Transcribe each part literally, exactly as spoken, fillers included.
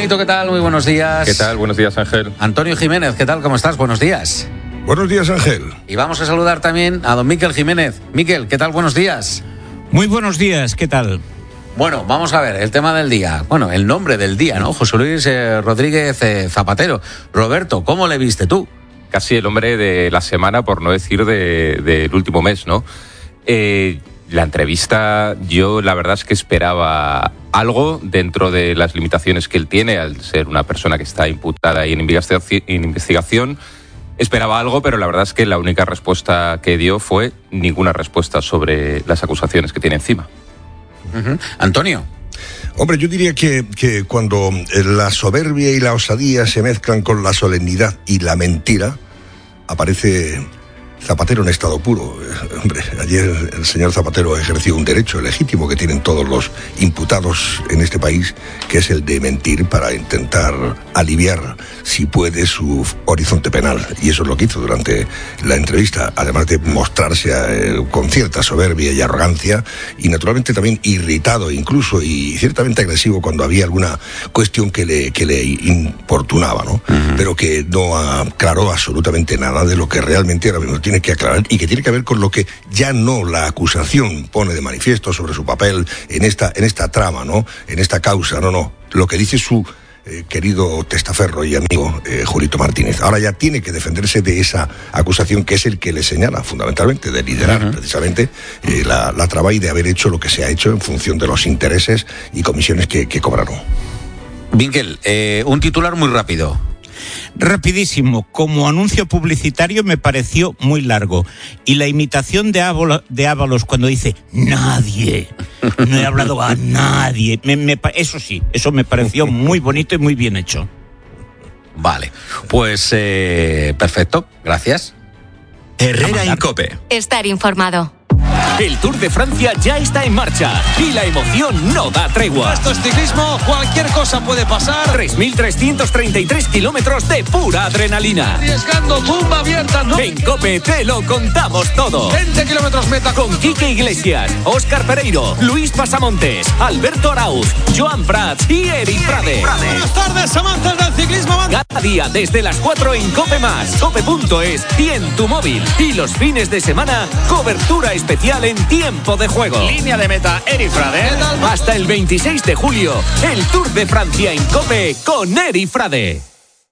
Juanito, ¿qué tal? Muy buenos días. ¿Qué tal? Buenos días, Ángel. Antonio Jiménez, ¿qué tal? ¿Cómo estás? Buenos días. Buenos días, Ángel. Y vamos a saludar también a don Miquel Jiménez. Miquel, ¿qué tal? Buenos días. Muy buenos días, ¿qué tal? Bueno, vamos a ver, el tema del día. Bueno, el nombre del día, ¿no? José Luis eh, Rodríguez eh, Zapatero. Roberto, ¿cómo le viste tú? Casi el hombre de la semana, por no decir del de, de último mes, ¿no? Eh, la entrevista, yo la verdad es que esperaba algo dentro de las limitaciones que él tiene, al ser una persona que está imputada y en investigación, en investigación. Esperaba algo, pero la verdad es que la única respuesta que dio fue ninguna respuesta sobre las acusaciones que tiene encima. Uh-huh. Antonio. Hombre, yo diría que, que cuando la soberbia y la osadía se mezclan con la solemnidad y la mentira, aparece Zapatero en estado puro. Hombre, ayer el señor Zapatero ejerció un derecho legítimo que tienen todos los imputados en este país, que es el de mentir para intentar aliviar, si puede, su horizonte penal. Y eso es lo que hizo durante la entrevista, además de mostrarse eh, con cierta soberbia y arrogancia, y naturalmente también irritado incluso, y ciertamente agresivo cuando había alguna cuestión que le, que le importunaba, ¿no? Uh-huh. Pero que no aclaró absolutamente nada de lo que realmente ahora mismo tiene que aclarar, y que tiene que ver con lo que ya no la acusación pone de manifiesto sobre su papel en esta, en esta trama, ¿no? En esta causa, no, no. Lo que dice su eh, querido testaferro y amigo eh, Julito Martínez. Ahora ya tiene que defenderse de esa acusación, que es el que le señala fundamentalmente de liderar uh-huh. precisamente eh, la, la trama y de haber hecho lo que se ha hecho en función de los intereses y comisiones que, que cobraron. Vinkel, eh, un titular muy rápido. Rapidísimo, como anuncio publicitario me pareció muy largo. Y la imitación de Ábalos, de Ábalos cuando dice nadie, no he hablado a nadie, me, me, eso sí, eso me pareció muy bonito y muy bien hecho. Vale, pues eh, perfecto, gracias. Herrera en COPE. Estar informado. El Tour de Francia ya está en marcha y la emoción no da tregua. Esto es ciclismo, cualquier cosa puede pasar. tres mil trescientos treinta y tres kilómetros de pura adrenalina. Arriesgando, tumba abierta, ¿no? En COPE te lo contamos todo. veinte kilómetros meta. Con Quique Iglesias, Óscar Pereiro, Luis Pasamontes, Alberto Arauz, Joan Prats y Eric Prade. Buenas tardes, amantes del ciclismo. Cada día desde las cuatro en COPE más, cope punto es y en tu móvil. Y los fines de semana, cobertura especial en tiempo de juego. Línea de meta, Eric Frade. Hasta el veintiséis de julio, el Tour de Francia en COPE con Eric Frade.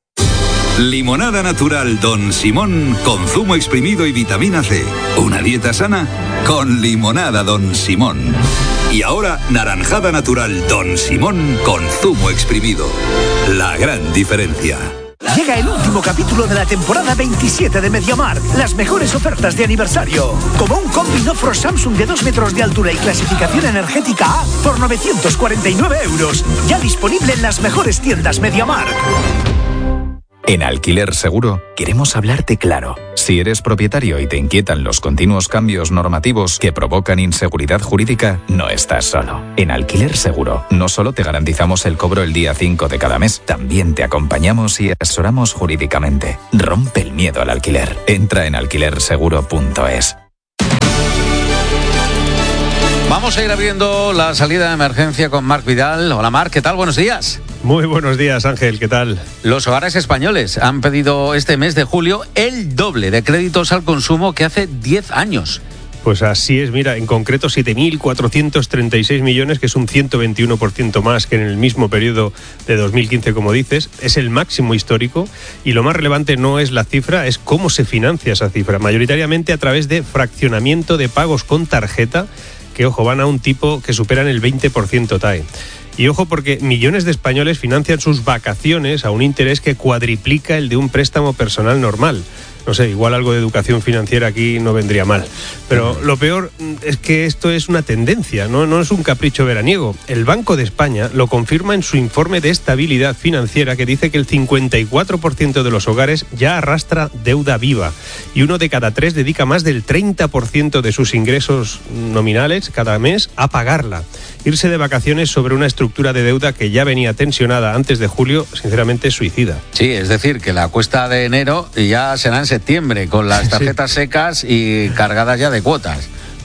Limonada natural Don Simón con zumo exprimido y vitamina C. Una dieta sana con limonada Don Simón. Y ahora naranjada natural Don Simón con zumo exprimido. La gran diferencia. Llega el último capítulo de la temporada veintisiete de MediaMarkt. Las mejores ofertas de aniversario. Como un combi Nofro Samsung de dos metros de altura y clasificación energética A por novecientos cuarenta y nueve euros. Ya disponible en las mejores tiendas MediaMarkt. En Alquiler Seguro queremos hablarte claro. Si eres propietario y te inquietan los continuos cambios normativos que provocan inseguridad jurídica, no estás solo. En Alquiler Seguro no solo te garantizamos el cobro el día cinco de cada mes, también te acompañamos y asesoramos jurídicamente. Rompe el miedo al alquiler. Entra en alquiler seguro punto es. Vamos a ir abriendo la salida de emergencia con Marc Vidal. Hola Marc, ¿qué tal? Buenos días. Muy buenos días, Ángel, ¿qué tal? Los hogares españoles han pedido este mes de julio el doble de créditos al consumo que hace diez años. Pues así es, mira, en concreto siete mil cuatrocientos treinta y seis millones, que es un ciento veintiuno por ciento más que en el mismo periodo de dos mil quince, como dices. Es el máximo histórico y lo más relevante no es la cifra, es cómo se financia esa cifra, mayoritariamente a través de fraccionamiento de pagos con tarjeta, que, ojo, van a un tipo que superan el veinte por ciento T A E. Y ojo, porque millones de españoles financian sus vacaciones a un interés que cuadriplica el de un préstamo personal normal. No sé, igual algo de educación financiera aquí no vendría mal. Pero lo peor es que esto es una tendencia, no, no es un capricho veraniego. El Banco de España lo confirma en su informe de estabilidad financiera, que dice que el cincuenta y cuatro por ciento de los hogares ya arrastra deuda viva y uno de cada tres dedica más del treinta por ciento de sus ingresos nominales cada mes a pagarla. Irse de vacaciones sobre una estructura de deuda que ya venía tensionada antes de julio, sinceramente es suicida. Sí, es decir, que la cuesta de enero ya será en septiembre, con las tarjetas sí. secas y cargadas ya de cuotas.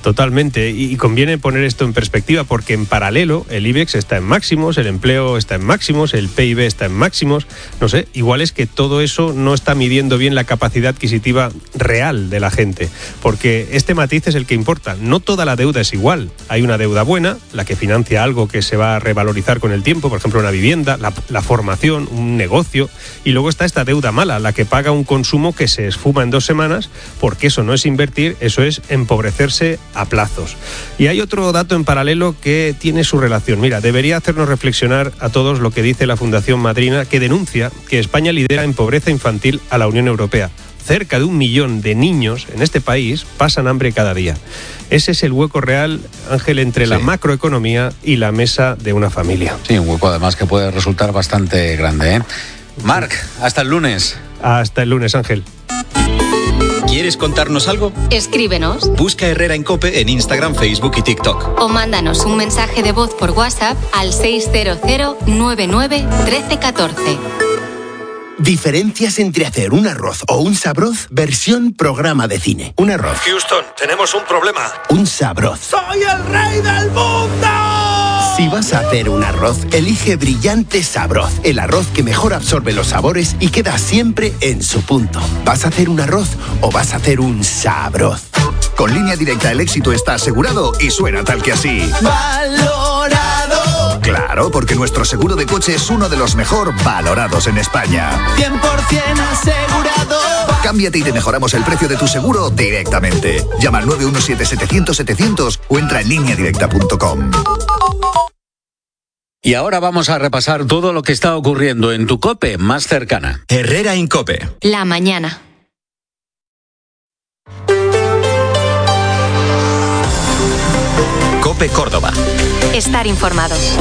Totalmente, y conviene poner esto en perspectiva porque en paralelo el IBEX está en máximos, el empleo está en máximos, el P I B está en máximos, no sé, igual es que todo eso no está midiendo bien la capacidad adquisitiva real de la gente, porque este matiz es el que importa, no toda la deuda es igual, hay una deuda buena, la que financia algo que se va a revalorizar con el tiempo, por ejemplo una vivienda, la, la formación, un negocio, y luego está esta deuda mala, la que paga un consumo que se esfuma en dos semanas, porque eso no es invertir, eso es empobrecerse a plazos. Y hay otro dato en paralelo que tiene su relación. Mira, debería hacernos reflexionar a todos lo que dice la Fundación Madrina, que denuncia que España lidera en pobreza infantil a la Unión Europea. Cerca de un millón de niños en este país pasan hambre cada día. Ese es el hueco real, Ángel, entre sí. la macroeconomía y la mesa de una familia. Sí, un hueco además que puede resultar bastante grande, ¿eh? Marc, hasta el lunes. Hasta el lunes, Ángel. ¿Quieres contarnos algo? Escríbenos. Busca Herrera en COPE en Instagram, Facebook y TikTok. O mándanos un mensaje de voz por WhatsApp al seis cero cero nueve nueve uno tres uno cuatro. Diferencias entre hacer un arroz o un sabroz, versión programa de cine. Un arroz. Houston, tenemos un problema. Un sabroz. ¡Soy el rey del mundo! Si vas a hacer un arroz, elige Brillante Sabroz, el arroz que mejor absorbe los sabores y queda siempre en su punto. ¿Vas a hacer un arroz o vas a hacer un sabroz? Con Línea Directa el éxito está asegurado y suena tal que así. ¡Valorado! Claro, porque nuestro seguro de coche es uno de los mejor valorados en España. cien por ciento asegurado. Cámbiate y te mejoramos el precio de tu seguro directamente. Llama al nueve uno siete setecientos setecientos o entra en línea directa punto com. Y ahora vamos a repasar todo lo que está ocurriendo en tu COPE más cercana. Herrera en COPE. La mañana. COPE Córdoba. Estar informados.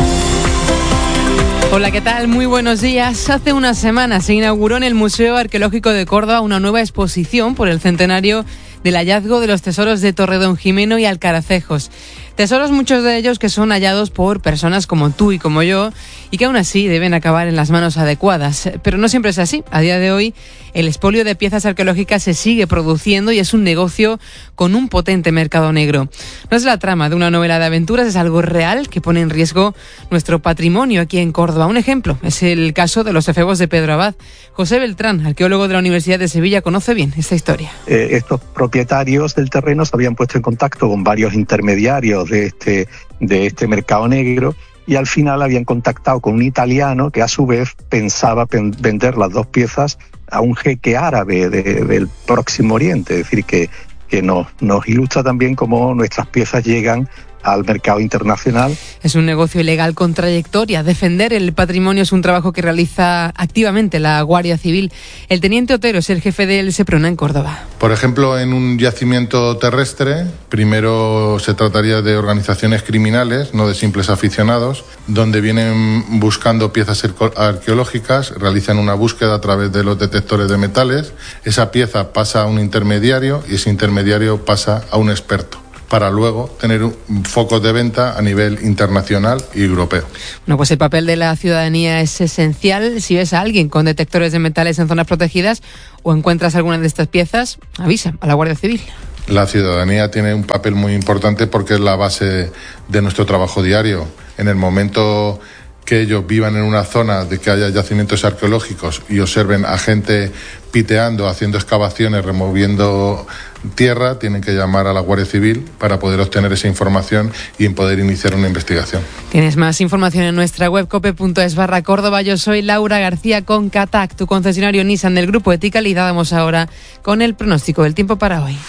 Hola, ¿qué tal? Muy buenos días. Hace una semana se inauguró en el Museo Arqueológico de Córdoba una nueva exposición por el centenario del hallazgo de los tesoros de Torredonjimeno y Alcaracejos. Tesoros, muchos de ellos que son hallados por personas como tú y como yo y que aún así deben acabar en las manos adecuadas. Pero no siempre es así. A día de hoy el expolio de piezas arqueológicas se sigue produciendo y es un negocio con un potente mercado negro. No es la trama de una novela de aventuras, es algo real que pone en riesgo nuestro patrimonio aquí en Córdoba. Un ejemplo es el caso de los efebos de Pedro Abad. José Beltrán, arqueólogo de la Universidad de Sevilla, conoce bien esta historia. Eh, estos propietarios del terreno se habían puesto en contacto con varios intermediarios de este, de este mercado negro y al final habían contactado con un italiano que a su vez pensaba pen- vender las dos piezas a un jeque árabe de, del Próximo Oriente. Es decir, que, que nos, nos ilustra también cómo nuestras piezas llegan al mercado internacional. Es un negocio ilegal con trayectoria. Defender el patrimonio es un trabajo que realiza activamente la Guardia Civil. El teniente Otero es el jefe del SEPRONA en Córdoba. Por ejemplo, en un yacimiento terrestre, primero se trataría de organizaciones criminales, no de simples aficionados, donde vienen buscando piezas arqueológicas, realizan una búsqueda a través de los detectores de metales, esa pieza pasa a un intermediario y ese intermediario pasa a un experto, para luego tener focos de venta a nivel internacional y europeo. Bueno, pues el papel de la ciudadanía es esencial. Si ves a alguien con detectores de metales en zonas protegidas o encuentras alguna de estas piezas, avisa a la Guardia Civil. La ciudadanía tiene un papel muy importante porque es la base de nuestro trabajo diario. En el momento que ellos vivan en una zona de que haya yacimientos arqueológicos y observen a gente piteando, haciendo excavaciones, removiendo tierra, tienen que llamar a la Guardia Civil para poder obtener esa información y poder iniciar una investigación. Tienes más información en nuestra web cope.es barra Córdoba. Yo soy Laura García con Catac, tu concesionario Nissan del Grupo Ethical, y damos ahora con el pronóstico del tiempo para hoy.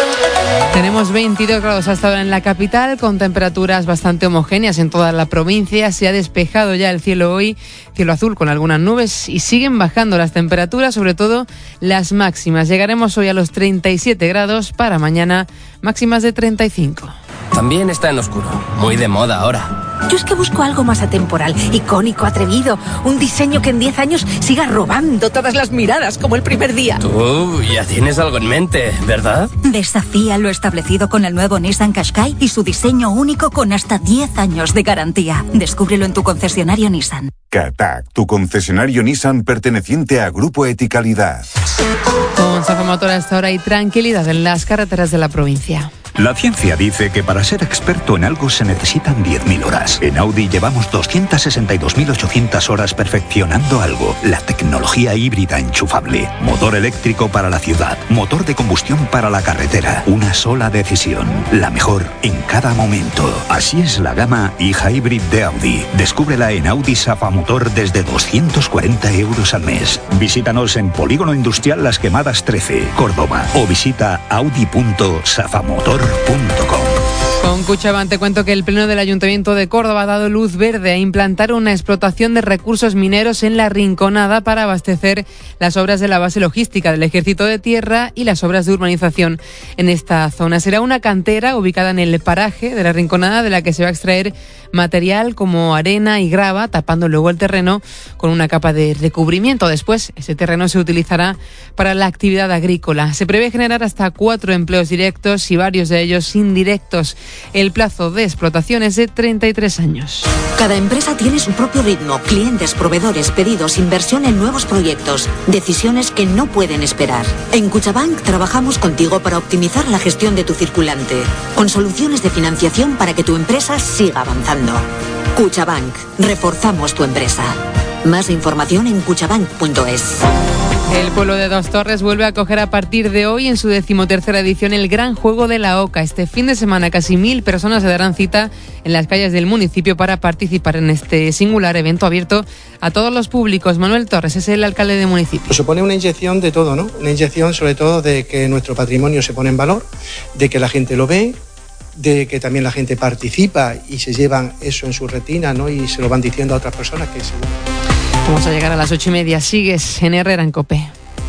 Tenemos veintidós grados hasta ahora en la capital, con temperaturas bastante homogéneas en toda la provincia. Se ha despejado ya el cielo hoy, cielo azul con algunas nubes, y siguen bajando las temperaturas, sobre todo las máximas. Llegaremos hoy a los treinta y siete grados, para mañana máximas de treinta y cinco. También está en oscuro, muy de moda ahora. Yo es que busco algo más atemporal, icónico, atrevido, un diseño que en diez años siga robando todas las miradas como el primer día. Tú ya tienes algo en mente, ¿verdad? Desafía lo establecido con el nuevo Nissan Qashqai y su diseño único con hasta diez años de garantía. Descúbrelo en tu concesionario Nissan. Catac, tu concesionario Nissan perteneciente a Grupo Eticalidad. Con Safa Motor hasta ahora hay tranquilidad en las carreteras de la provincia. La ciencia dice que para ser experto en algo se necesitan diez mil horas. En Audi llevamos doscientas sesenta y dos mil ochocientas horas perfeccionando algo. La tecnología híbrida enchufable. Motor eléctrico para la ciudad. Motor de combustión para la carretera. Una sola decisión. La mejor en cada momento. Así es la gama e-Hybrid de Audi. Descúbrela en Audi Safa Motor desde doscientos cuarenta euros al mes. Visítanos en Polígono Industrial Las Quemadas trece, Córdoba. O visita audi punto safamotor punto com. Con Cuchabank te cuento que el Pleno del Ayuntamiento de Córdoba ha dado luz verde a implantar una explotación de recursos mineros en La Rinconada para abastecer las obras de la base logística del Ejército de Tierra y las obras de urbanización en esta zona. Será una cantera ubicada en el paraje de La Rinconada de la que se va a extraer material como arena y grava, tapando luego el terreno con una capa de recubrimiento. Después, ese terreno se utilizará para la actividad agrícola. Se prevé generar hasta cuatro empleos directos y varios de ellos indirectos. El plazo de explotación es de treinta y tres años. Cada empresa tiene su propio ritmo, clientes, proveedores, pedidos, inversión en nuevos proyectos, decisiones que no pueden esperar. En Cuchabank trabajamos contigo para optimizar la gestión de tu circulante, con soluciones de financiación para que tu empresa siga avanzando. Cuchabank, reforzamos tu empresa. Más información en cuchabank punto es. El pueblo de Dos Torres vuelve a acoger a partir de hoy en su decimotercera edición el Gran Juego de la Oca. Este fin de semana casi mil personas se darán cita en las calles del municipio para participar en este singular evento abierto a todos los públicos. Manuel Torres es el alcalde del municipio. Supone una inyección de todo, ¿no? Una inyección sobre todo de que nuestro patrimonio se pone en valor, de que la gente lo ve, de que también la gente participa y se llevan eso en su retina, ¿no? Y se lo van diciendo a otras personas que se... Vamos a llegar a las ocho y media. Sigues en Herrera en COPE.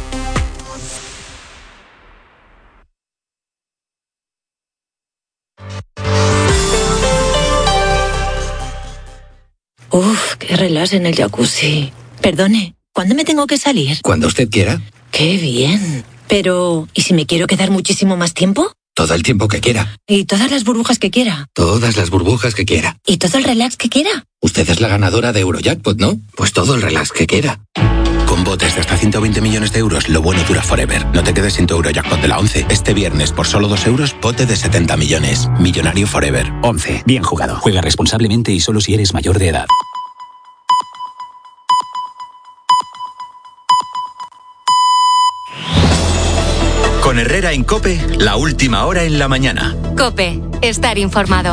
Uf, qué relax en el jacuzzi. Perdone, ¿cuándo me tengo que salir? Cuando usted quiera. Qué bien. Pero, ¿y si me quiero quedar muchísimo más tiempo? Todo el tiempo que quiera. ¿Y todas las burbujas que quiera? Todas las burbujas que quiera. ¿Y todo el relax que quiera? Usted es la ganadora de Eurojackpot, ¿no? Pues todo el relax que quiera. Con botes de hasta ciento veinte millones de euros, lo bueno dura forever. No te quedes sin tu Eurojackpot de la once. Este viernes, por solo dos euros, bote de setenta millones. Millonario forever. once. Bien jugado. Juega responsablemente y solo si eres mayor de edad. Con Herrera en COPE, la última hora en la mañana. COPE, estar informado.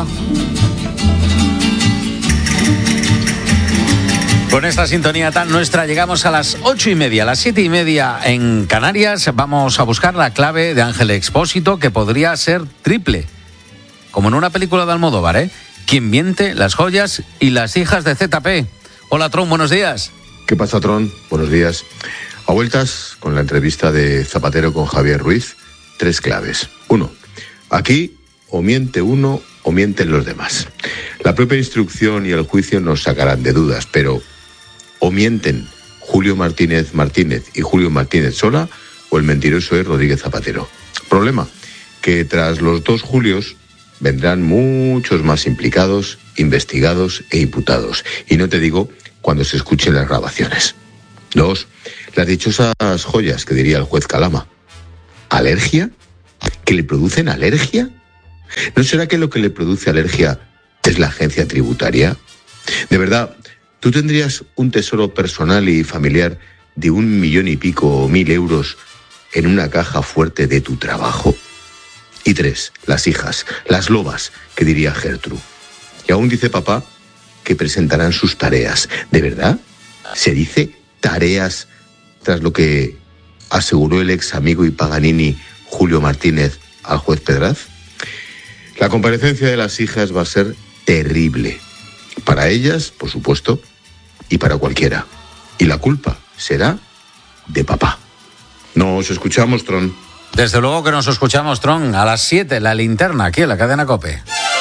Con esta sintonía tan nuestra llegamos a las ocho y media, a las siete y media en Canarias. Vamos a buscar la clave de Ángel Expósito, que podría ser triple, como en una película de Almodóvar, ¿eh? Quien miente, las joyas y las hijas de Z P. Hola, Tron, buenos días. ¿Qué pasa, Tron? Buenos días. A vueltas con la entrevista de Zapatero con Javier Ruiz, tres claves. Uno, aquí o miente uno o mienten los demás. La propia instrucción y el juicio nos sacarán de dudas, pero o mienten Julio Martínez Martínez y Julio Martínez Sola o el mentiroso es Rodríguez Zapatero. Problema, que tras los dos Julios vendrán muchos más implicados, investigados e imputados. Y no te digo cuando se escuchen las grabaciones. Dos, las dichosas joyas que diría el juez Calama. ¿Alergia? ¿Que le producen alergia? ¿No será que lo que le produce alergia es la agencia tributaria? De verdad, ¿tú tendrías un tesoro personal y familiar de un millón y pico o mil euros en una caja fuerte de tu trabajo? Y tres, las hijas, las lobas, que diría Gertrude. Y aún dice papá que presentarán sus tareas. ¿De verdad? ¿Se dice tareas tras lo que aseguró el ex amigo y Paganini Julio Martínez al juez Pedraz? La comparecencia de las hijas va a ser terrible. Para ellas, por supuesto, y para cualquiera. Y la culpa será de papá. Nos escuchamos, Tron. Desde luego que nos escuchamos, Tron. A las siete, la linterna, aquí en la cadena COPE.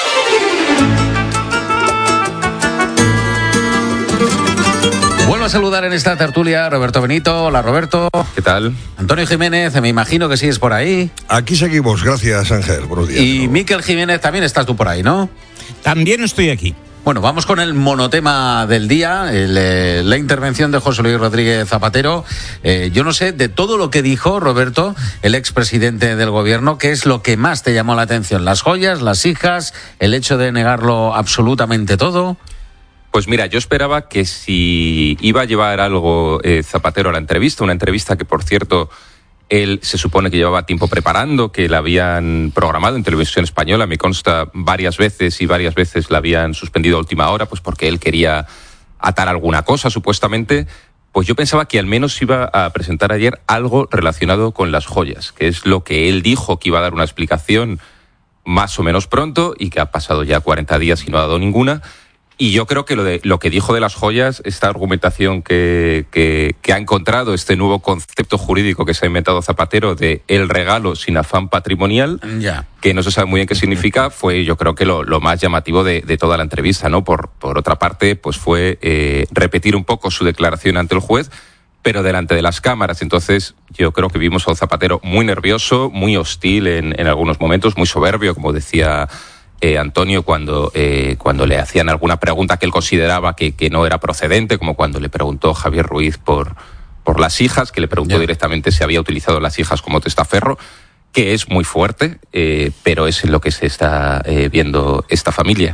Vuelvo a saludar en esta tertulia a Roberto Benito. Hola, Roberto. ¿Qué tal? Antonio Jiménez, me imagino que sigues por ahí. Aquí seguimos, gracias, Ángel. Buenos días. Y Miquel Jiménez, también estás tú por ahí, ¿no? También estoy aquí. Bueno, vamos con el monotema del día, el, eh, la intervención de José Luis Rodríguez Zapatero. Eh, yo no sé, de todo lo que dijo Roberto, el expresidente del gobierno, ¿qué es lo que más te llamó la atención? ¿Las joyas, las hijas, el hecho de negarlo absolutamente todo? Pues mira, yo esperaba que si iba a llevar algo eh, Zapatero a la entrevista, una entrevista que, por cierto, él se supone que llevaba tiempo preparando, que la habían programado en Televisión Española, me consta, varias veces y varias veces la habían suspendido a última hora, pues porque él quería atar alguna cosa, supuestamente. Pues yo pensaba que al menos iba a presentar ayer algo relacionado con las joyas, que es lo que él dijo que iba a dar una explicación más o menos pronto y que ha pasado ya cuarenta días y no ha dado ninguna. Y yo creo que lo, de, lo que dijo de las joyas, esta argumentación que, que, que ha encontrado, este nuevo concepto jurídico que se ha inventado Zapatero de el regalo sin afán patrimonial, ya. que no se sabe muy bien qué significa, fue yo creo que lo, lo más llamativo de, de toda la entrevista, ¿no? Por, por otra parte, pues fue eh, repetir un poco su declaración ante el juez, pero delante de las cámaras. Entonces yo creo que vimos a un Zapatero muy nervioso, muy hostil en, en algunos momentos, muy soberbio, como decía Eh, Antonio, cuando, eh, cuando le hacían alguna pregunta que él consideraba que, que no era procedente, como cuando le preguntó Javier Ruiz por, por las hijas, que le preguntó yeah. directamente si había utilizado las hijas como testaferro, que es muy fuerte, eh, pero es en lo que se está eh, viendo esta familia.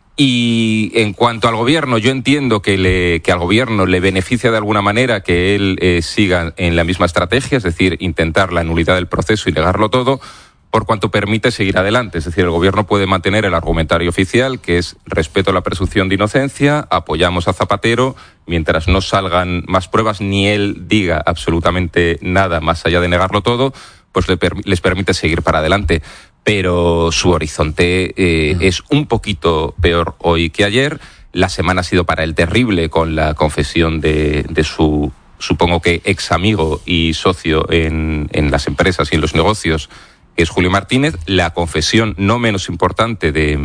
Y en cuanto al gobierno, yo entiendo que, le, que al gobierno le beneficia de alguna manera que él eh, siga en la misma estrategia, es decir, intentar la nulidad del proceso y negarlo todo, por cuanto permite seguir adelante. Es decir, el gobierno puede mantener el argumentario oficial, que es respeto a la presunción de inocencia, apoyamos a Zapatero, mientras no salgan más pruebas ni él diga absolutamente nada más allá de negarlo todo, pues le per- les permite seguir para adelante. Pero su horizonte eh, es un poquito peor hoy que ayer. La semana ha sido para él terrible con la confesión de, de su, supongo que ex amigo y socio en, en las empresas y en los negocios, que es Julio Martínez, la confesión no menos importante de,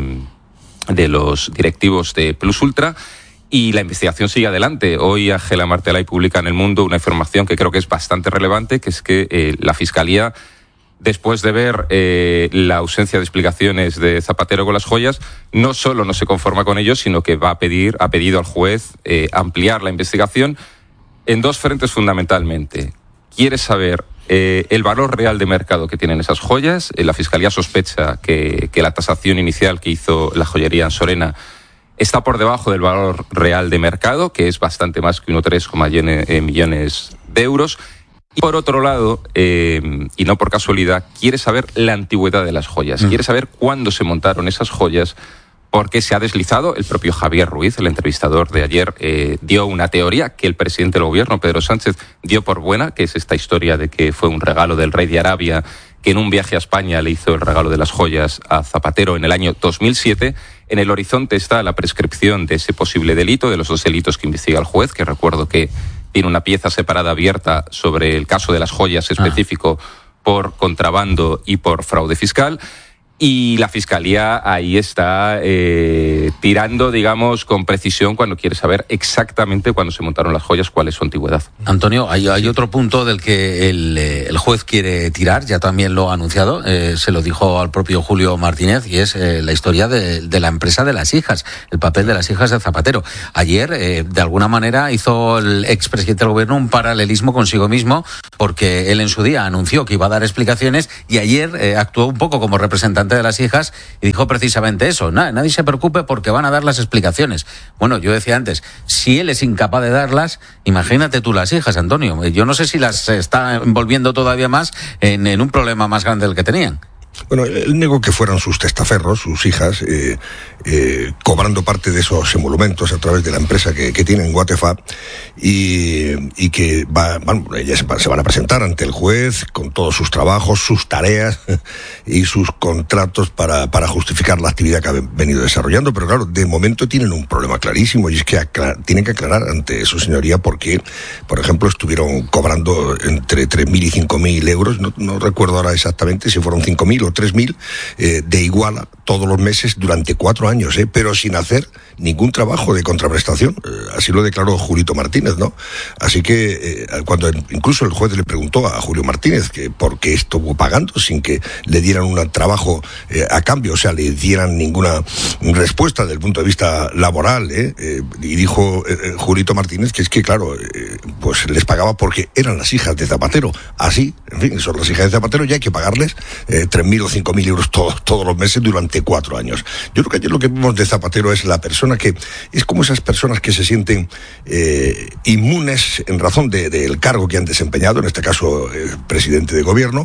de los directivos de Plus Ultra, y la investigación sigue adelante. Hoy Ángela Martelay publica en El Mundo una información que creo que es bastante relevante, que es que eh, la Fiscalía, después de ver eh, la ausencia de explicaciones de Zapatero con las joyas, no solo no se conforma con ello, sino que va a pedir, ha pedido al juez eh, ampliar la investigación en dos frentes fundamentalmente. Quiere saber Eh, el valor real de mercado que tienen esas joyas. Eh, la Fiscalía sospecha que, que la tasación inicial que hizo la joyería Ansorena está por debajo del valor real de mercado, que es bastante más que unos tres coma uno millones de euros. Y por otro lado, eh, y no por casualidad, quiere saber la antigüedad de las joyas. Mm. Quiere saber cuándo se montaron esas joyas, porque se ha deslizado. El propio Javier Ruiz, el entrevistador de ayer, eh, dio una teoría que el presidente del gobierno, Pedro Sánchez, dio por buena, que es esta historia de que fue un regalo del rey de Arabia, que en un viaje a España le hizo el regalo de las joyas a Zapatero en el año dos mil siete. En el horizonte está la prescripción de ese posible delito, de los dos delitos que investiga el juez, que recuerdo que tiene una pieza separada abierta sobre el caso de las joyas específico ah. por contrabando y por fraude fiscal. Y la Fiscalía ahí está eh, tirando, digamos, con precisión cuando quiere saber exactamente cuándo se montaron las joyas, cuál es su antigüedad. Antonio, hay, hay otro punto del que el, el juez quiere tirar, ya también lo ha anunciado, eh, se lo dijo al propio Julio Martínez, y es eh, la historia de, de la empresa de las hijas, el papel de las hijas de Zapatero. Ayer, eh, de alguna manera, hizo el expresidente del gobierno un paralelismo consigo mismo, porque él en su día anunció que iba a dar explicaciones y ayer eh, actuó un poco como representante de las hijas y dijo precisamente eso: nadie se preocupe porque van a dar las explicaciones. Bueno, yo decía antes, si él es incapaz de darlas, imagínate tú las hijas, Antonio. Yo no sé si las está envolviendo todavía más en, en un problema más grande del que tenían. Bueno, él negó que fueran sus testaferros, sus hijas, eh, eh, cobrando parte de esos emolumentos a través de la empresa que, que tienen, Watefa, y, y que va, van, ellas se van a presentar ante el juez con todos sus trabajos, sus tareas y sus contratos para, para justificar la actividad que han venido desarrollando. Pero claro, de momento tienen un problema clarísimo, y es que aclar, tienen que aclarar ante su señoría por qué, por ejemplo, estuvieron cobrando entre tres mil y cinco mil euros, no, no recuerdo ahora exactamente si fueron cinco mil mil o tres mil eh, de Iguala todos los meses durante cuatro años, ¿eh? Pero sin hacer ningún trabajo de contraprestación. Eh, así lo declaró Julito Martínez, ¿no? Así que eh, cuando incluso el juez le preguntó a Julio Martínez que por qué estuvo pagando sin que le dieran un trabajo eh, a cambio, o sea, le dieran ninguna respuesta desde el punto de vista laboral, ¿eh? Eh, y dijo eh, Julito Martínez que es que, claro, eh, pues les pagaba porque eran las hijas de Zapatero. Así, en fin, son las hijas de Zapatero y hay que pagarles eh, tres mil o cinco mil euros todos, todos los meses durante cuatro años. Yo creo que ayer lo que vimos de Zapatero es la persona que es como esas personas que se sienten eh, inmunes en razón de, del cargo que han desempeñado, en este caso eh, presidente de gobierno,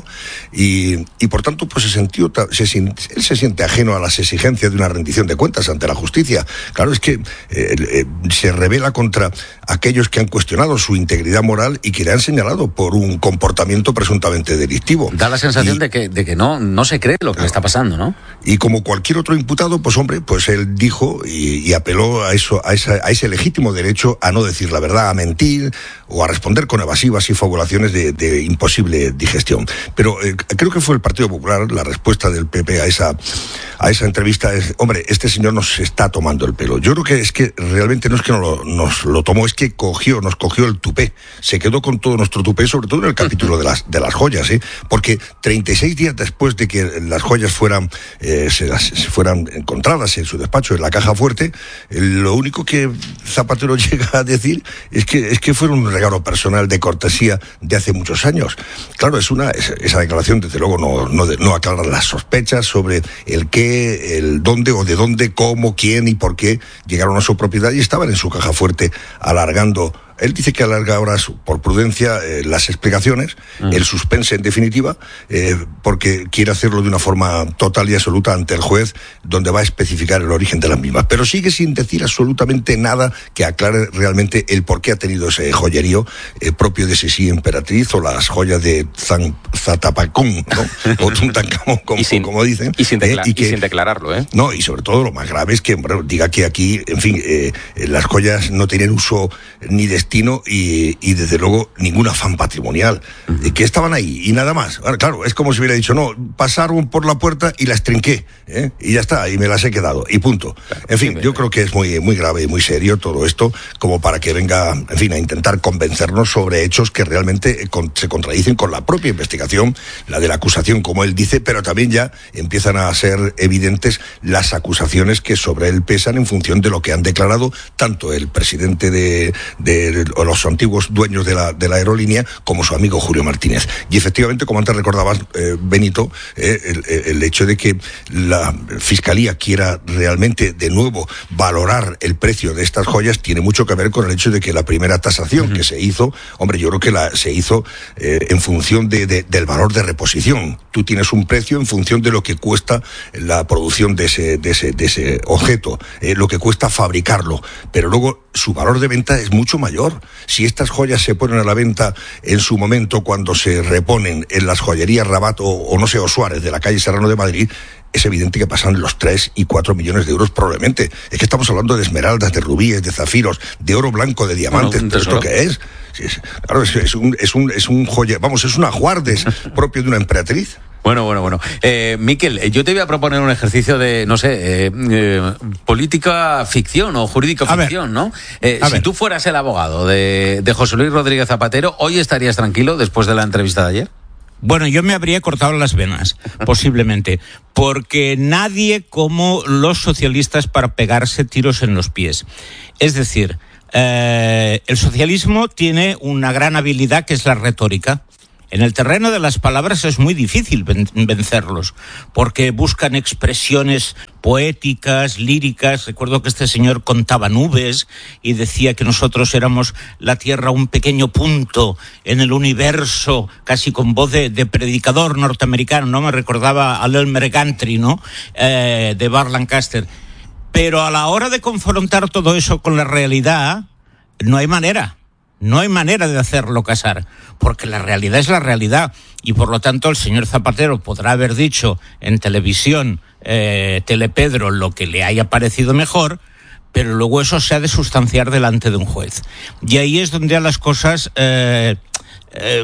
y, y por tanto pues se sintió, se, él se siente ajeno a las exigencias de una rendición de cuentas ante la justicia. Claro, es que eh, eh, se revela contra aquellos que han cuestionado su integridad moral y que le han señalado por un comportamiento presuntamente delictivo. Da la sensación y, de que, de que no, no se cree lo que le está pasando, ¿no? Y como cualquier otro imputado, pues hombre, pues él dijo y, y apeló a eso, a, esa, a ese legítimo derecho a no decir la verdad, a mentir o a responder con evasivas y fabulaciones de, de imposible digestión. Pero eh, creo que fue el Partido Popular, la respuesta del P P a esa, a esa entrevista es, hombre, este señor nos está tomando el pelo. Yo creo que es que realmente no es que no lo, nos lo tomó, es que cogió, nos cogió el tupé, se quedó con todo nuestro tupé, sobre todo en el capítulo de las, de las joyas, ¿eh? Porque treinta y seis días después de que las joyas fueran, eh, se, las, se fueran encontradas en su despacho, en la caja fuerte, eh, lo único que Zapatero llega a decir es que, es que fue un regalo personal de cortesía de hace muchos años. Claro, es una, es, esa declaración desde luego no, no, no aclara las sospechas sobre el qué, el dónde o de dónde, cómo, quién y por qué llegaron a su propiedad y estaban en su caja fuerte alargando. Él dice que alarga ahora, por prudencia, eh, las explicaciones, mm. el suspense en definitiva, eh, porque quiere hacerlo de una forma total y absoluta ante el juez, donde va a especificar el origen de las mismas. Pero sigue sin decir absolutamente nada que aclare realmente el por qué ha tenido ese joyerío eh, propio de Sisi Emperatriz o las joyas de Zan, Zatapacón, ¿no? O Tuntancamón, como, sin, como dicen. Y sin, decla- eh, y, que, y sin declararlo, ¿eh? No, y sobre todo lo más grave es que, bueno, diga que aquí, en fin, eh, las joyas no tienen uso ni de Y, y desde luego ningún afán patrimonial, uh-huh. que estaban ahí y nada más. Ahora, claro, es como si hubiera dicho, no, pasaron por la puerta y las trinqué, ¿eh? Y ya está, y me las he quedado, y punto. Claro, en fin, yo creo que es muy, muy grave y muy serio todo esto, como para que venga, en fin, a intentar convencernos sobre hechos que realmente con, se contradicen con la propia investigación, la de la acusación, como él dice, pero también ya empiezan a ser evidentes las acusaciones que sobre él pesan en función de lo que han declarado tanto el presidente de, de o los antiguos dueños de la, de la aerolínea, como su amigo Julio Martínez. Y efectivamente, como antes recordabas, eh, Benito, eh, el, el hecho de que la Fiscalía quiera realmente de nuevo valorar el precio de estas joyas tiene mucho que ver con el hecho de que la primera tasación uh-huh. que se hizo, hombre, yo creo que la se hizo eh, en función de, de, del valor de reposición. Tú tienes un precio en función de lo que cuesta la producción de ese, de ese, de ese objeto, eh, lo que cuesta fabricarlo, pero luego su valor de venta es mucho mayor. Si estas joyas se ponen a la venta en su momento cuando se reponen en las joyerías Rabat o, o no sé, o Suárez de la calle Serrano de Madrid, es evidente que pasan los tres y cuatro millones de euros probablemente. Es que estamos hablando de esmeraldas, de rubíes, de zafiros, de oro blanco, de diamantes. Bueno, ¿pero esto qué es? es claro, es, es un, es un, es un joya, vamos, es un ajuardes propio de una emperatriz. Bueno, bueno, bueno. Eh, Miquel, yo te voy a proponer un ejercicio de, no sé, eh, eh, política ficción o jurídico ficción, ¿no? Eh, si ver. tú fueras el abogado de, de José Luis Rodríguez Zapatero, ¿hoy estarías tranquilo después de la entrevista de ayer? Bueno, yo me habría cortado las venas, posiblemente, porque nadie como los socialistas para pegarse tiros en los pies. Es decir, eh, el socialismo tiene una gran habilidad que es la retórica. En el terreno de las palabras es muy difícil vencerlos, porque buscan expresiones poéticas, líricas. Recuerdo que este señor contaba nubes y decía que nosotros éramos la Tierra un pequeño punto en el universo, casi con voz de, de predicador norteamericano, ¿no? Me recordaba a Elmer Gantry, ¿no? Eh, de Burt Lancaster. Pero a la hora de confrontar todo eso con la realidad, no hay manera. No hay manera de hacerlo casar, porque la realidad es la realidad, y por lo tanto el señor Zapatero podrá haber dicho en televisión, eh, Telepedro, lo que le haya parecido mejor, pero luego eso se ha de sustanciar delante de un juez. Y ahí es donde a las cosas, eh, eh,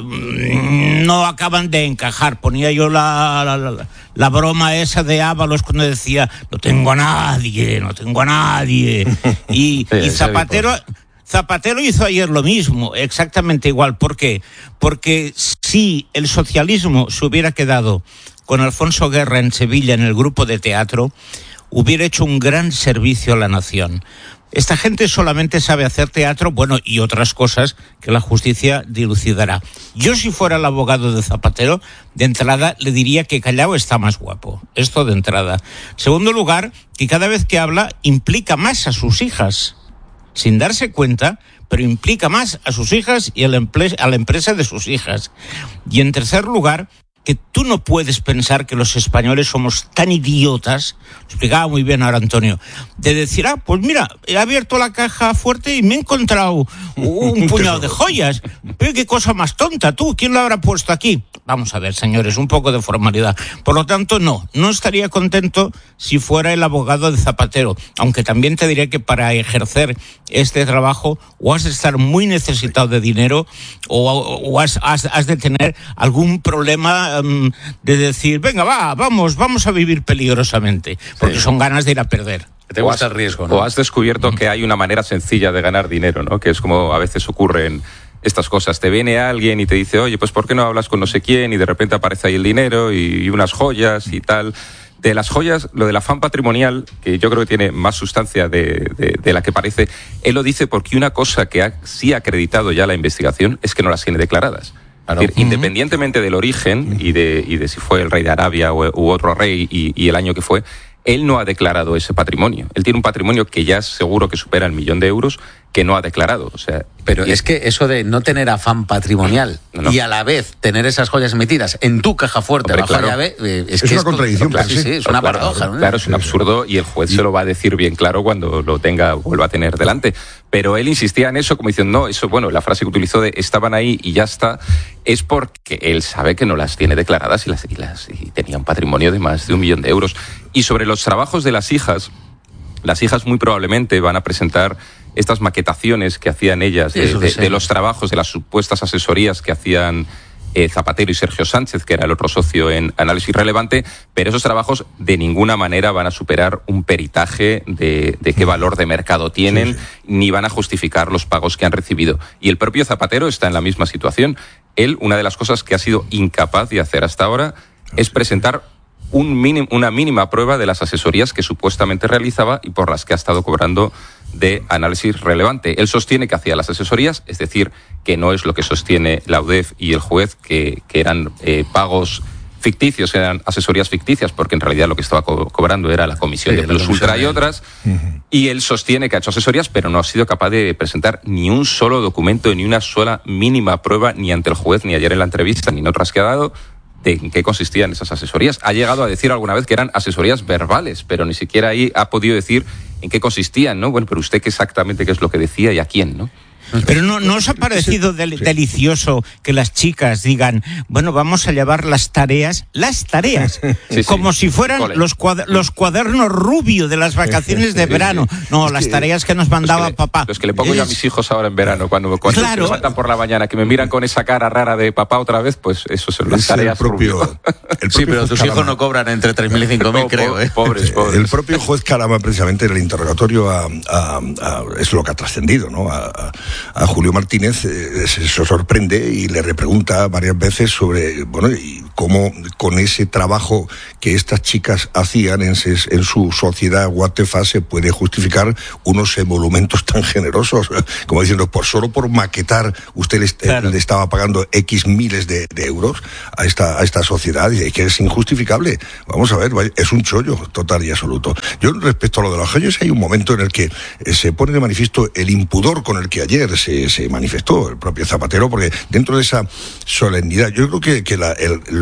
no acaban de encajar. Ponía yo la, la, la, la broma esa de Ábalos cuando decía, no tengo a nadie, no tengo a nadie. Y, sí, y Zapatero... Zapatero hizo ayer lo mismo, exactamente igual. ¿Por qué? Porque si el socialismo se hubiera quedado con Alfonso Guerra en Sevilla en el grupo de teatro, hubiera hecho un gran servicio a la nación. Esta gente solamente sabe hacer teatro, bueno, y otras cosas que la justicia dilucidará. Yo, si fuera el abogado de Zapatero, de entrada le diría que Callao está más guapo. Esto de entrada. Segundo lugar, que cada vez que habla implica más a sus hijas, sin darse cuenta, pero implica más a sus hijas y a la, emple- a la empresa de sus hijas. Y en tercer lugar, que tú no puedes pensar que los españoles somos tan idiotas, lo explicaba muy bien ahora Antonio, de decir, ah, pues mira, he abierto la caja fuerte y me he encontrado un puñado de joyas. Pero qué cosa más tonta, tú, ¿quién lo habrá puesto aquí? Vamos a ver, señores, un poco de formalidad. Por lo tanto, no, no estaría contento si fuera el abogado de Zapatero, aunque también te diré que para ejercer este trabajo o has de estar muy necesitado de dinero o, o has, has, has de tener algún problema um, de decir, venga, va, vamos, vamos a vivir peligrosamente, porque sí, son ganas de ir a perder. Te gusta el riesgo, ¿no? O has descubierto mm. que hay una manera sencilla de ganar dinero, ¿no? Que es como a veces ocurre en estas cosas. Te viene alguien y te dice, oye, pues ¿por qué no hablas con no sé quién? Y de repente aparece ahí el dinero y, y unas joyas y tal. De las joyas, lo del afán patrimonial, que yo creo que tiene más sustancia de, de, de la que parece, él lo dice porque una cosa que ha, sí ha acreditado ya la investigación es que no las tiene declaradas. Claro. Es decir, uh-huh. independientemente del origen y de, y de si fue el rey de Arabia u, u otro rey y, y el año que fue, él no ha declarado ese patrimonio. Él tiene un patrimonio que ya seguro que supera el millón de euros que no ha declarado. O sea, pero es que eso de no tener afán patrimonial no, no. y a la vez tener esas joyas metidas en tu caja fuerte, hombre, bajo claro. llave, eh, es, es que una contradicción. Claro, sí, sí, es una claro, paradoja, ¿no? Claro, es un absurdo y el juez se lo va a decir bien claro cuando lo tenga, vuelva a tener delante. Pero él insistía en eso como diciendo, no, eso, bueno, la frase que utilizó de estaban ahí y ya está, es porque él sabe que no las tiene declaradas y, las, y, las, y tenía un patrimonio de más de un millón de euros. Y sobre los trabajos de las hijas, las hijas muy probablemente van a presentar estas maquetaciones que hacían ellas de, de, de los trabajos, de las supuestas asesorías que hacían eh, Zapatero y Sergio Sánchez, que era el otro socio en Análisis Relevante, pero esos trabajos de ninguna manera van a superar un peritaje de, de qué valor de mercado tienen, sí, sí. ni van a justificar los pagos que han recibido. Y el propio Zapatero está en la misma situación. Él, una de las cosas que ha sido incapaz de hacer hasta ahora es presentar un minim, una mínima prueba de las asesorías que supuestamente realizaba y por las que ha estado cobrando de Análisis Relevante. Él sostiene que hacía las asesorías, es decir, que no es lo que sostiene la U D E F y el juez, que, que eran eh, pagos ficticios, eran asesorías ficticias, porque en realidad lo que estaba co- cobrando era la comisión sí, de Plus Ultra y otras, uh-huh. y él sostiene que ha hecho asesorías, pero no ha sido capaz de presentar ni un solo documento, ni una sola mínima prueba, ni ante el juez, ni ayer en la entrevista, ni en otras que ha dado, de en qué consistían esas asesorías. Ha llegado a decir alguna vez que eran asesorías verbales, pero ni siquiera ahí ha podido decir en qué consistían, ¿no? Bueno, pero usted qué exactamente qué es lo que decía y a quién, ¿no? Pero no, ¿no os ha parecido del, delicioso que las chicas digan, bueno, vamos a llevar las tareas, las tareas, sí, como sí. si fueran los, cuader- los cuadernos rubio de las vacaciones de verano? No, las tareas que nos mandaba le, papá. Los que le pongo es... yo a mis hijos ahora en verano, cuando, cuando claro. se levantan por la mañana, que me miran con esa cara rara de papá otra vez, pues eso son las es tareas el propio, rubio. El propio sí, pero tus Carama. hijos no cobran entre tres mil y cinco mil, no, creo. ¿eh? Pobres, pobres. El propio juez Carama, precisamente en el interrogatorio, a, a, a, es lo que ha trascendido, ¿no? A, a, a Julio Martínez eh, se, se sorprende y le repregunta varias veces sobre, bueno, y cómo con ese trabajo que estas chicas hacían en, ses, en su sociedad Guatefa se puede justificar unos emolumentos tan generosos, como diciendo, por solo por maquetar usted le, claro. le estaba pagando X miles de, de euros a esta, a esta sociedad, y que es injustificable. Vamos a ver, es un chollo total y absoluto. Yo, respecto a lo de los joyas, hay un momento en el que se pone de manifiesto el impudor con el que ayer se, se manifestó el propio Zapatero, porque dentro de esa solemnidad, yo creo que, que la, el,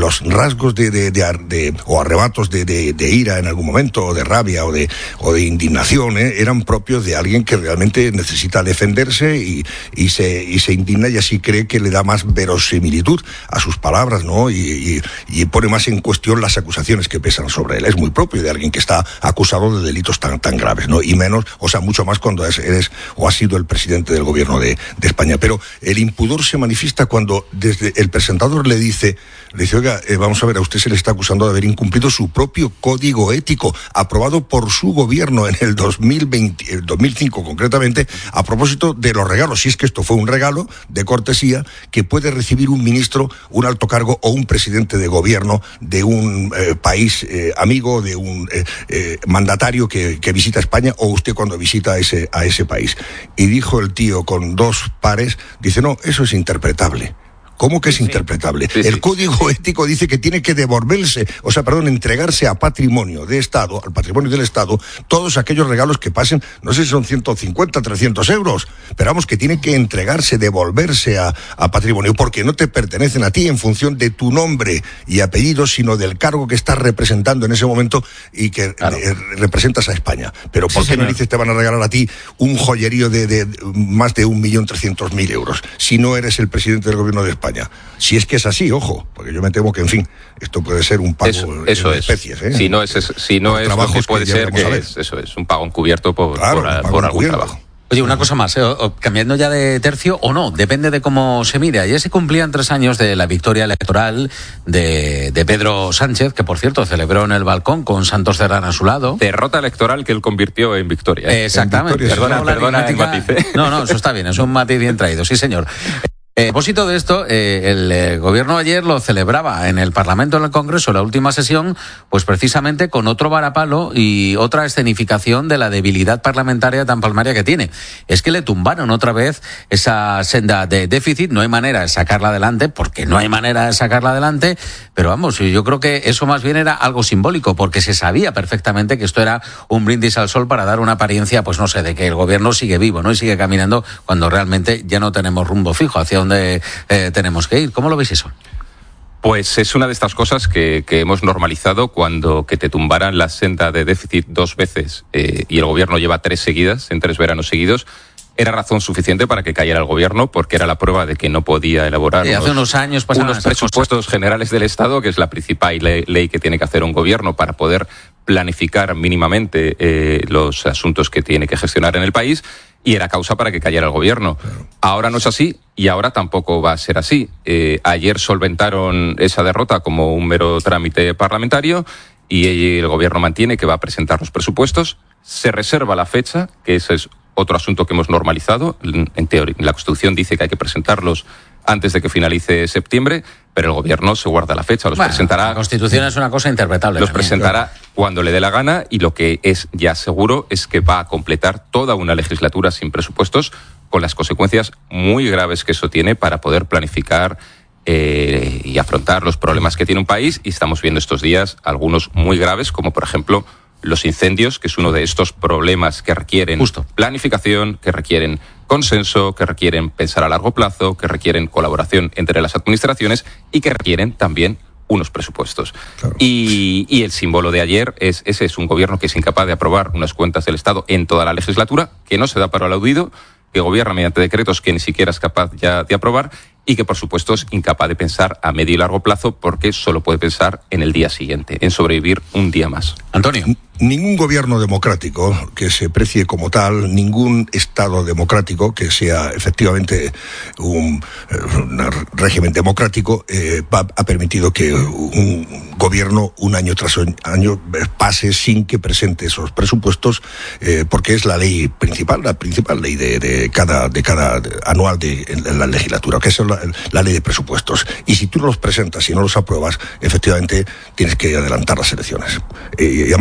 los rasgos de, de, de, de o arrebatos de, de, de ira en algún momento, o de rabia, o de, o de indignación, ¿eh? eran propios de alguien que realmente necesita defenderse y, y, se, y se indigna, y así cree que le da más verosimilitud a sus palabras, ¿no? Y, y, y pone más en cuestión las acusaciones que pesan sobre él. Es muy propio de alguien que está acusado de delitos tan, tan graves, ¿no? Y menos, o sea, mucho más cuando es, eres o has sido el presidente del gobierno de, de España. Pero el impudor se manifiesta cuando desde el presentador le dice, le dice, oiga, eh, vamos a ver, a usted se le está acusando de haber incumplido su propio código ético, aprobado por su gobierno en el dos mil veinte, el dos mil cinco concretamente, a propósito de los regalos, si es que esto fue un regalo de cortesía que puede recibir un ministro, un alto cargo o un presidente de gobierno de un eh, país eh, amigo, de un eh, eh, mandatario que, que visita España, o usted cuando visita a ese, a ese país. Y dijo el tío con dos pares, dice, no, eso es interpretable. ¿Cómo que es sí, interpretable? Sí, sí. El código ético dice que tiene que devolverse, o sea, perdón, entregarse a patrimonio de Estado, al patrimonio del Estado, todos aquellos regalos que pasen, no sé si son ciento cincuenta, trescientos euros, pero vamos, que tiene que entregarse, devolverse a, a patrimonio, porque no te pertenecen a ti en función de tu nombre y apellido, sino del cargo que estás representando en ese momento y que claro. eh, representas a España. Pero ¿por sí, qué narices te van a regalar a ti un joyerío de, de, de más de un millón trescientos mil euros si no eres el presidente del gobierno de España? Si es que es así, ojo, porque yo me temo que, en fin, esto puede ser un pago eso, eso en es. especies. ¿eh? Si no es, es, si no es lo que puede que ser, que es, eso es un pago encubierto por, claro, por, por por algún trabajo. Oye, una cosa más, eh, cambiando ya de tercio o no, depende de cómo se mire. Ayer se cumplían tres años de la victoria electoral de, de Pedro Sánchez, que por cierto celebró en el balcón con Santos Cerdán a su lado. Derrota electoral que él convirtió en victoria. ¿eh? Exactamente. En victoria, perdona, perdona el matiz. ¿eh? No, no, eso está bien, es un matiz bien traído, sí señor. A propósito de esto, eh, el eh, gobierno ayer lo celebraba en el Parlamento, en el Congreso, la última sesión, pues precisamente con otro varapalo y otra escenificación de la debilidad parlamentaria tan palmaria que tiene. Es que le tumbaron otra vez esa senda de déficit, no hay manera de sacarla adelante, porque no hay manera de sacarla adelante, pero vamos, yo creo que eso más bien era algo simbólico, porque se sabía perfectamente que esto era un brindis al sol para dar una apariencia, pues no sé, de que el gobierno sigue vivo, ¿no? Y sigue caminando cuando realmente ya no tenemos rumbo fijo hacia donde eh, tenemos que ir. ¿Cómo lo veis eso? Pues es una de estas cosas que, que hemos normalizado cuando que te tumbaran la senda de déficit dos veces eh, y el gobierno lleva tres seguidas, en tres veranos seguidos. Era razón suficiente para que cayera el gobierno, porque era la prueba de que no podía elaborar sí, unos, hace unos años unos presupuestos cosas. generales del Estado, que es la principal ley, ley que tiene que hacer un gobierno para poder planificar mínimamente eh, los asuntos que tiene que gestionar en el país, y era causa para que cayera el gobierno. Claro. Ahora no es así y ahora tampoco va a ser así. Eh, ayer solventaron esa derrota como un mero trámite parlamentario y el gobierno mantiene que va a presentar los presupuestos. Se reserva la fecha, que ese es otro asunto que hemos normalizado. En teoría, la Constitución dice que hay que presentarlos antes de que finalice septiembre, pero el gobierno se guarda la fecha. Los bueno, presentará. La Constitución es una cosa interpretable. Los también, presentará claro. cuando le dé la gana, y lo que es ya seguro es que va a completar toda una legislatura sin presupuestos, con las consecuencias muy graves que eso tiene para poder planificar eh, y afrontar los problemas que tiene un país. Y estamos viendo estos días algunos muy graves, como por ejemplo los incendios, que es uno de estos problemas que requieren Justo. planificación, que requieren consenso, que requieren pensar a largo plazo, que requieren colaboración entre las administraciones y que requieren también unos presupuestos. Claro. Y, y el símbolo de ayer es ese, es un gobierno que es incapaz de aprobar unas cuentas del Estado en toda la legislatura, que no se da para el aludido, que gobierna mediante decretos que ni siquiera es capaz ya de aprobar, y que por supuesto es incapaz de pensar a medio y largo plazo, porque solo puede pensar en el día siguiente, en sobrevivir un día más. Antonio. Ningún gobierno democrático que se precie como tal, ningún Estado democrático que sea efectivamente un, un régimen democrático, eh, va, ha permitido que un gobierno un año tras año pase sin que presente esos presupuestos, eh, porque es la ley principal, la principal ley de, de cada de cada anual de en la legislatura, que es la, la ley de presupuestos. Y si tú no los presentas y no los apruebas, efectivamente tienes que adelantar las elecciones. Eh, y además eso es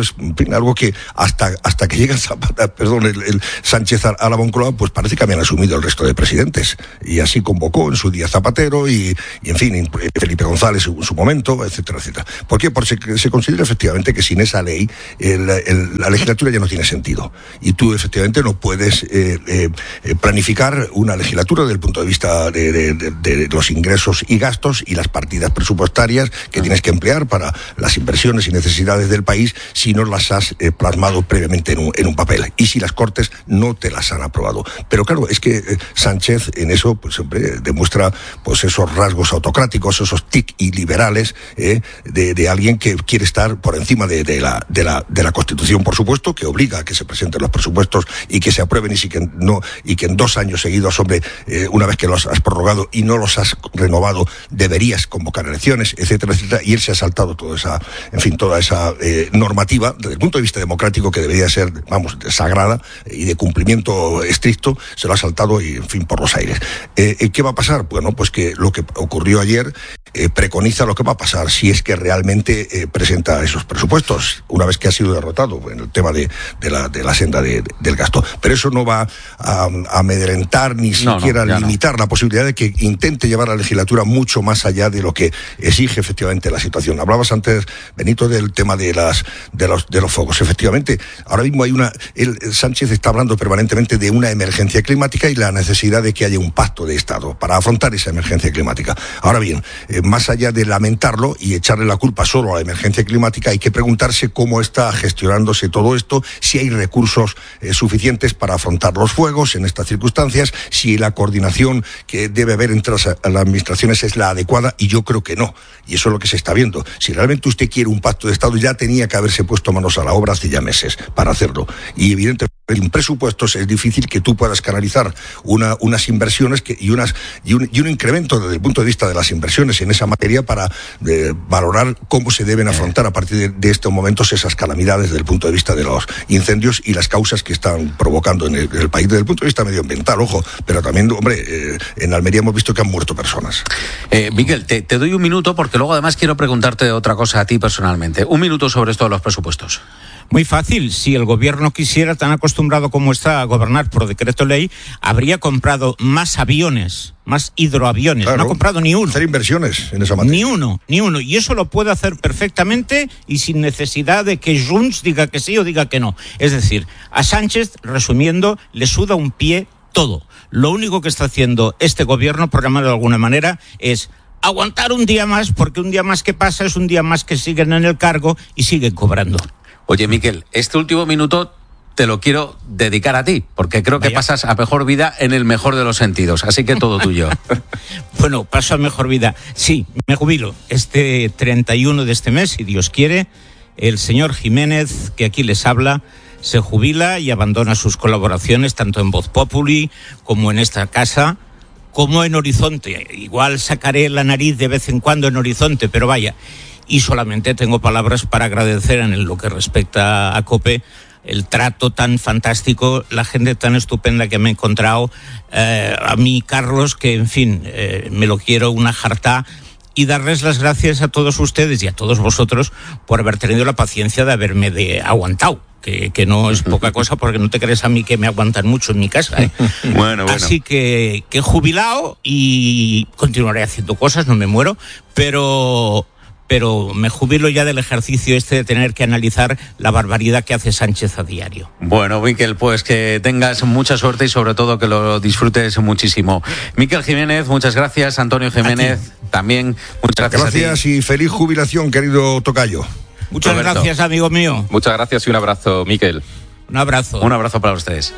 pues, en fin, algo que hasta, hasta que llega Zapata, perdón, el, el Sánchez a, a la Moncloa, pues parece que habían asumido el resto de presidentes. Y así convocó en su día Zapatero y, y en fin, Felipe González en su momento, etcétera, etcétera. ¿Por qué? Porque se, se considera efectivamente que sin esa ley el, el, la legislatura ya no tiene sentido. Y tú efectivamente no puedes eh, eh, planificar una legislatura desde el punto de vista de, de, de, de los ingresos y gastos y las partidas presupuestarias que tienes que emplear para las inversiones y necesidades del país si no las has eh, plasmado previamente en un, en un papel y si las Cortes no te las han aprobado. Pero claro, es que eh, Sánchez en eso pues siempre demuestra pues esos rasgos autocráticos, esos tic y liberales eh, de, de alguien que quiere estar por encima de, de, la, de, la, de la Constitución, por supuesto, que obliga a que se presenten los presupuestos y que se aprueben y, si que, no, y que en dos años seguidos, hombre, eh, una vez que los has prorrogado y no los has renovado, deberías convocar elecciones, etcétera, etcétera, y él se ha saltado toda esa, en fin, toda esa eh, normativa desde el punto de vista democrático que debería ser, vamos, sagrada y de cumplimiento estricto, se lo ha saltado y, en fin, por los aires. Eh, ¿Qué va a pasar? Bueno, pues que lo que ocurrió ayer eh, preconiza lo que va a pasar si es que realmente eh, presenta esos presupuestos, una vez que ha sido derrotado en el tema de, de, la, de la senda de, de, del gasto. Pero eso no va a, a amedrentar ni no, siquiera no, limitar no. la posibilidad de que intente llevar a la legislatura mucho más allá de lo que exige efectivamente la situación. Hablabas antes, Benito, del tema de las de los de los fuegos. Efectivamente, ahora mismo hay una el, el Sánchez está hablando permanentemente de una emergencia climática y la necesidad de que haya un pacto de Estado para afrontar esa emergencia climática. Ahora bien, eh, más allá de lamentarlo y echarle la culpa solo a la emergencia climática, hay que preguntarse cómo está gestionándose todo esto, si hay recursos eh, suficientes para afrontar los fuegos en estas circunstancias, si la coordinación que debe haber entre las, las administraciones es la adecuada, y yo creo que no. Y eso es lo que se está viendo. Si realmente usted quiere un pacto de Estado, ya tenía que haberse puesto manos a la obra hace ya meses para hacerlo. Y evidentemente en presupuestos es difícil que tú puedas canalizar una, unas inversiones que, y, unas, y, un, y un incremento desde el punto de vista de las inversiones en esa materia para eh, valorar cómo se deben afrontar a partir de, de estos momentos esas calamidades desde el punto de vista de los incendios y las causas que están provocando en el, en el país desde el punto de vista medioambiental, ojo, pero también, hombre, eh, en Almería hemos visto que han muerto personas. Eh, Miguel, te, te doy un minuto porque luego además quiero preguntarte otra cosa a ti personalmente. Un minuto sobre esto de los presupuestos. Muy fácil, si el gobierno quisiera, tan acostumbrado como está a gobernar por decreto ley, habría comprado más aviones, más hidroaviones. Claro, no ha comprado ni uno. Hacer inversiones en esa materia. Ni uno, ni uno. Y eso lo puede hacer perfectamente y sin necesidad de que Junts diga que sí o diga que no. Es decir, a Sánchez, resumiendo, le suda un pie todo. Lo único que está haciendo este gobierno, por llamarlo de alguna manera, es aguantar un día más, porque un día más que pasa es un día más que siguen en el cargo y siguen cobrando. Oye, Miquel, este último minuto te lo quiero dedicar a ti, porque creo que Vaya. pasas a mejor vida en el mejor de los sentidos, así que todo tuyo. Bueno, paso a mejor vida. Sí, me jubilo. Este treinta y uno de este mes, si Dios quiere, el señor Jiménez, que aquí les habla, se jubila y abandona sus colaboraciones, tanto en Voz Populi como en esta casa, como en Horizonte. Igual sacaré la nariz de vez en cuando en Horizonte, pero vaya. Y solamente tengo palabras para agradecer en lo que respecta a COPE el trato tan fantástico, la gente tan estupenda que me he encontrado, eh, a mí Carlos, que en fin, eh, me lo quiero una jartá, y darles las gracias a todos ustedes y a todos vosotros por haber tenido la paciencia de haberme de aguantado. Que, que no es poca cosa, porque no te crees a mí que me aguantan mucho en mi casa, ¿eh? Bueno, bueno. Así que, que he jubilado y continuaré haciendo cosas, no me muero, pero... pero me jubilo ya del ejercicio este de tener que analizar la barbaridad que hace Sánchez a diario. Bueno, Miquel, pues que tengas mucha suerte y sobre todo que lo disfrutes muchísimo. Miquel Jiménez, muchas gracias. Antonio Jiménez, también muchas gracias. Gracias a ti. Y feliz jubilación, querido tocayo. Muchas Roberto. Gracias, amigo mío. Muchas gracias y un abrazo, Miquel. Un abrazo. Un abrazo para ustedes.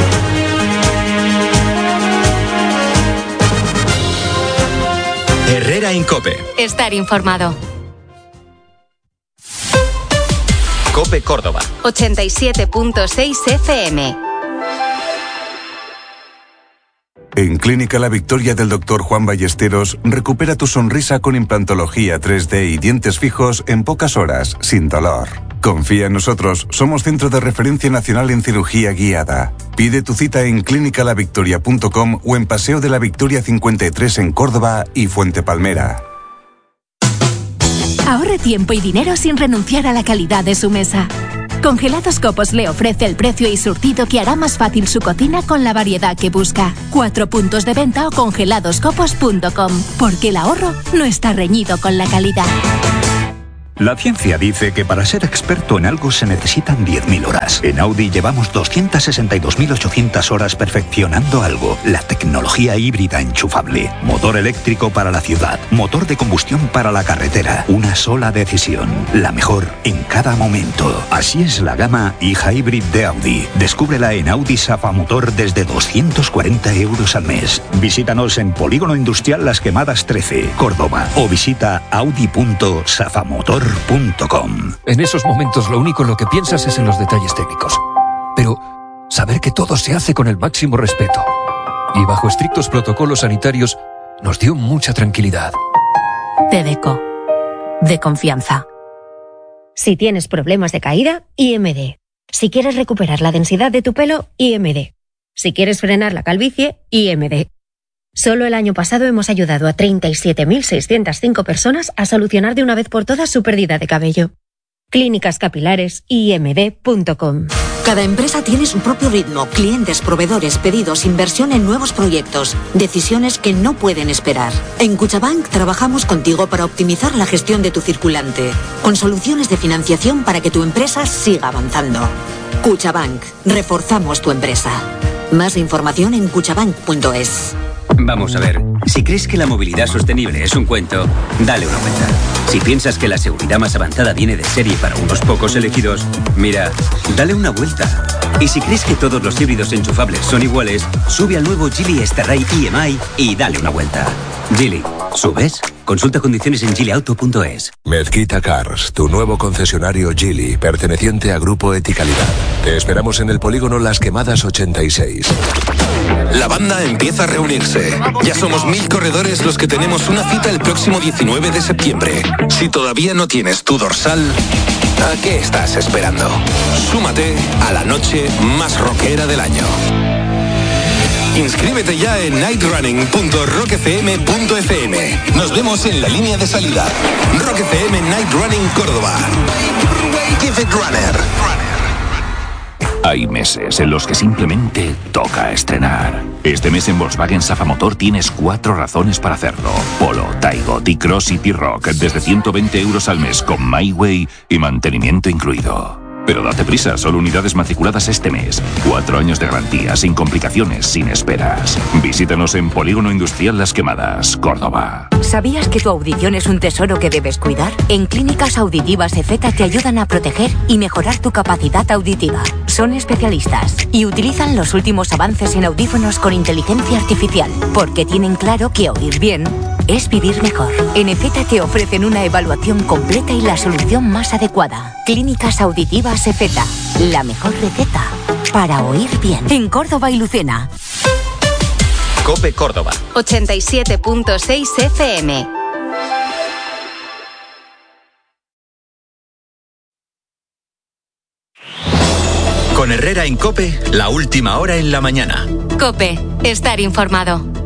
Herrera Incope. Estar informado. Cope Córdoba. ochenta y siete punto seis F M. En Clínica La Victoria del doctor Juan Ballesteros, recupera tu sonrisa con implantología tres D y dientes fijos en pocas horas, sin dolor. Confía en nosotros, somos centro de referencia nacional en cirugía guiada. Pide tu cita en clínica la victoria punto com o en Paseo de la Victoria cincuenta y tres en Córdoba y Fuente Palmera. Ahorre tiempo y dinero sin renunciar a la calidad de su mesa. Congelados Copos le ofrece el precio y surtido que hará más fácil su cocina con la variedad que busca. Cuatro puntos de venta o congelados copos punto com, porque el ahorro no está reñido con la calidad. La ciencia dice que para ser experto en algo se necesitan diez mil horas. En Audi llevamos doscientas sesenta y dos mil ochocientas horas perfeccionando algo. La tecnología híbrida enchufable. Motor eléctrico para la ciudad. Motor de combustión para la carretera. Una sola decisión. La mejor en cada momento. Así es la gama e-Hybrid de Audi. Descúbrela en Audi Safa Motor desde doscientos cuarenta euros al mes. Visítanos en Polígono Industrial Las Quemadas trece, Córdoba. O visita audi punto safamotor punto com. En esos momentos lo único en lo que piensas es en los detalles técnicos. Pero saber que todo se hace con el máximo respeto y bajo estrictos protocolos sanitarios nos dio mucha tranquilidad. Tedeco. De confianza. Si tienes problemas de caída, I M D. Si quieres recuperar la densidad de tu pelo, I M D. Si quieres frenar la calvicie, I M D. Solo el año pasado hemos ayudado a treinta y siete mil seiscientas cinco personas a solucionar de una vez por todas su pérdida de cabello. Clínicas Capilares I M D punto com. Cada empresa tiene su propio ritmo, clientes, proveedores, pedidos, inversión en nuevos proyectos, decisiones que no pueden esperar. En Cuchabank trabajamos contigo para optimizar la gestión de tu circulante, con soluciones de financiación para que tu empresa siga avanzando. Cuchabank, reforzamos tu empresa. Más información en cuchabank punto es. Vamos a ver, si crees que la movilidad sostenible es un cuento, dale una vuelta. Si piensas que la seguridad más avanzada viene de serie para unos pocos elegidos, mira, dale una vuelta. Y si crees que todos los híbridos enchufables son iguales, sube al nuevo Geely Starray I M I y dale una vuelta. Geely, ¿subes? Consulta condiciones en geely auto punto es. Mezquita Cars, tu nuevo concesionario Geely, perteneciente a Grupo Eticalidad. Te esperamos en el polígono Las Quemadas ochenta y seis. La banda empieza a reunirse. Ya somos mil corredores los que tenemos una cita el próximo diecinueve de septiembre. Si todavía no tienes tu dorsal, ¿a qué estás esperando? Súmate a la noche más rockera del año. Inscríbete ya en night running punto rock f m punto f m. Nos vemos en la línea de salida. Rock F M Night Running Córdoba. Give it runner. Hay meses en los que simplemente toca estrenar. Este mes en Volkswagen Safa Motor tienes cuatro razones para hacerlo. Polo, Taigo, T-Cross y T-Rock desde ciento veinte euros al mes con MyWay y mantenimiento incluido. Pero date prisa, solo unidades matriculadas este mes. Cuatro años de garantía, sin complicaciones, sin esperas. Visítanos en Polígono Industrial Las Quemadas, Córdoba. ¿Sabías que tu audición es un tesoro que debes cuidar? En Clínicas Auditivas Efeta te ayudan a proteger y mejorar tu capacidad auditiva. Son especialistas y utilizan los últimos avances en audífonos con inteligencia artificial, porque tienen claro que oír bien es vivir mejor. En Efeta te ofrecen una evaluación completa y la solución más adecuada. Clínicas Auditivas Efeta, la mejor receta para oír bien. En Córdoba y Lucena. COPE Córdoba. ochenta y siete punto seis F M. Con Herrera en COPE, la última hora en la mañana. COPE, estar informado.